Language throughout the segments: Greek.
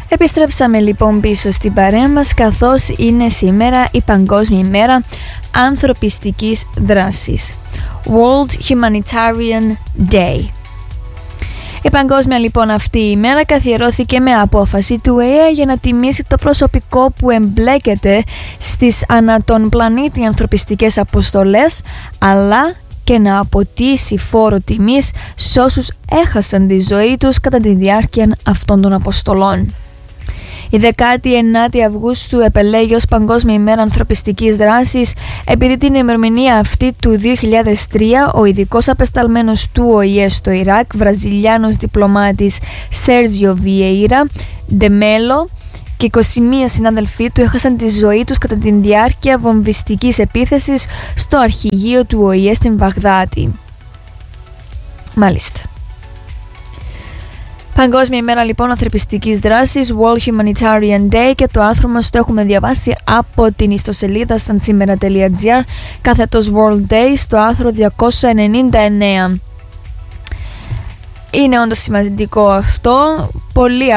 Επιστρέψαμε λοιπόν πίσω στην παρέα μας, καθώς είναι σήμερα η Παγκόσμια ημέρα ανθρωπιστικής δράσης, World Humanitarian Day. Η παγκόσμια λοιπόν αυτή η ημέρα καθιερώθηκε με απόφαση του ΟΗΕ για να τιμήσει το προσωπικό που εμπλέκεται στις ανά τον πλανήτη ανθρωπιστικές αποστολές, αλλά και να αποτίσει φόρο τιμής σε όσους έχασαν τη ζωή τους κατά τη διάρκεια αυτών των αποστολών. Η 19η Αυγούστου επελέγει ως Παγκόσμια ημέρα ανθρωπιστικής δράσης επειδή την ημερομηνία αυτή του 2003 ο ειδικός απεσταλμένος του ΟΗΕ στο Ιράκ, βραζιλιάνος διπλωμάτης Σέρζιο Βιέιρα ντε Μέλο, και 21 συνάδελφοί του έχασαν τη ζωή τους κατά τη διάρκεια βομβιστικής επίθεσης στο αρχηγείο του ΟΗΕ στην Βαγδάτη. Μάλιστα. Παγκόσμια ημέρα λοιπόν ανθρωπιστικής δράσης, World Humanitarian Day, και το άρθρο μας το έχουμε διαβάσει από την ιστοσελίδα stanzimera.gr κάθετος World Day στο άρθρο 299. Είναι όντως σημαντικό αυτό. Πολλοί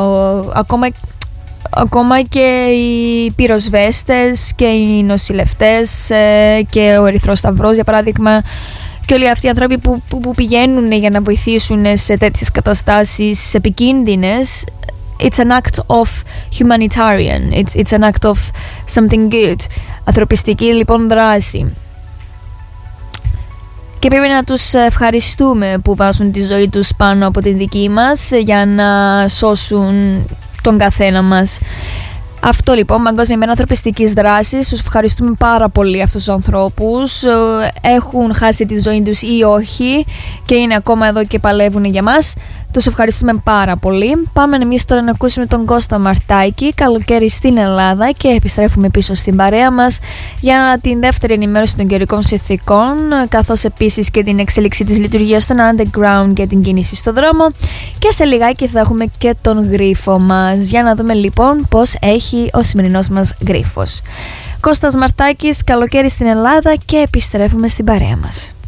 ακόμα και οι πυροσβέστες και οι νοσηλευτές και ο Ερυθρός Σταυρός για παράδειγμα, και όλοι αυτοί οι άνθρωποι που πηγαίνουν για να βοηθήσουν σε τέτοιες καταστάσεις επικίνδυνες, it's an act of humanitarian, it's an act of something good, ανθρωπιστική λοιπόν δράση. Και πρέπει να τους ευχαριστούμε που βάζουν τη ζωή τους πάνω από την δική μας για να σώσουν τον καθένα μας. Αυτό λοιπόν, Παγκόσμια ημέρα ανθρωπιστικής δράσης. Τους ευχαριστούμε πάρα πολύ αυτούς τους ανθρώπους. Έχουν χάσει τη ζωή τους ή όχι και είναι ακόμα εδώ και παλεύουν για μας. Τους ευχαριστούμε πάρα πολύ. Πάμε εμείς τώρα να ακούσουμε τον Κώστα Μαρτάκη, Καλοκαίρι στην Ελλάδα, και επιστρέφουμε πίσω στην παρέα μας για την δεύτερη ενημέρωση των καιρικών συνθηκών, καθώς επίσης και την εξέλιξη της λειτουργίας των underground και την κίνηση στο δρόμο, και σε λιγάκι θα έχουμε και τον γρίφο μας, για να δούμε λοιπόν πώς έχει ο σημερινός μας γρίφος. Κώστας Μαρτάκης, Καλοκαίρι στην Ελλάδα, και επιστρέφουμε στην παρέα μας.